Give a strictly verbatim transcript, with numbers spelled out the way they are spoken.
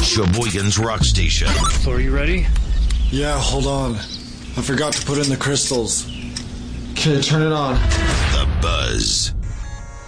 Sheboygan's rock station. So are you ready? Yeah, hold on. I forgot to put in the crystals. Okay, turn it on. The Buzz.